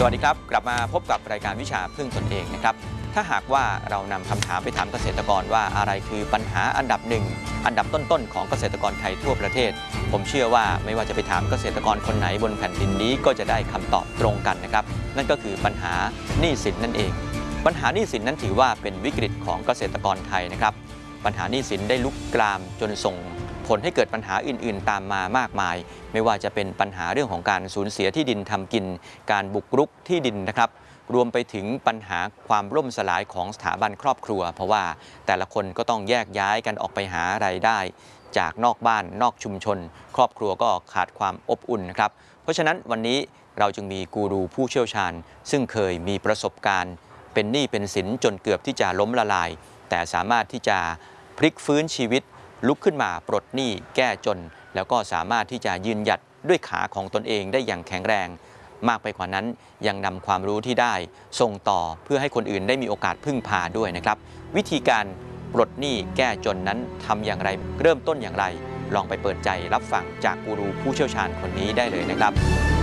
วัสดีครับกลับมาพบกับรายการวิชาพึ่งตนเองนะครับถ้าหากว่าเรานำคำถามไปถามเกษตรกรว่าอะไรคือปัญหาอันดับหนึ่งอันดับต้นๆของเกษตรกรไทยทั่วประเทศผมเชื่อว่าไม่ว่าจะไปถามเกษตรกรคนไหนบนแผ่นดินนี้ก็จะได้คำตอบตรงกันนะครับนั่นก็คือปัญหาหนี้สินนั่นเองปัญหาหนี้สินนั้นถือว่าเป็นวิกฤตของเกษตรกรไทยนะครับปัญหาหนี้สินได้ลุกลามจนส่งผลให้เกิดปัญหาอื่นๆตามมามากมายไม่ว่าจะเป็นปัญหาเรื่องของการสูญเสียที่ดินทำกินการบุกรุกที่ดินนะครับรวมไปถึงปัญหาความล่มสลายของสถาบันครอบครัวเพราะว่าแต่ละคนก็ต้องแยกย้ายกันออกไปหารายได้จากนอกบ้านนอกชุมชนครอบครัวก็ขาดความอบอุ่นนะครับเพราะฉะนั้นวันนี้เราจึงมีกูรูผู้เชี่ยวชาญซึ่งเคยมีประสบการณ์เป็นหนี้เป็นสินจนเกือบที่จะล้มละลายแต่สามารถที่จะพลิกฟื้นชีวิตลุกขึ้นมาปลดหนี้แก้จนแล้วก็สามารถที่จะยืนหยัดด้วยขาของตนเองได้อย่างแข็งแรงมากไปกว่านั้นยังนำความรู้ที่ได้ส่งต่อเพื่อให้คนอื่นได้มีโอกาสพึ่งพาด้วยนะครับวิธีการปลดหนี้แก้จนนั้นทำอย่างไรเริ่มต้นอย่างไรลองไปเปิดใจรับฟังจากกูรูผู้เชี่ยวชาญคนนี้ได้เลยนะครับ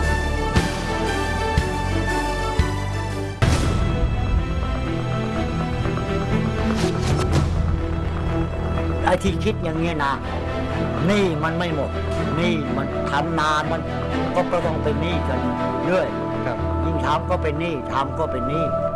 ไอ้ที่คิดอย่างนี้นะหนี้มันไม่หมดหนี้มันทำนานมันก็ต้องเป็นหนี้กันเรื่อยยิ่งทำก็เป็นหนี้ทำก็เป็นหนี้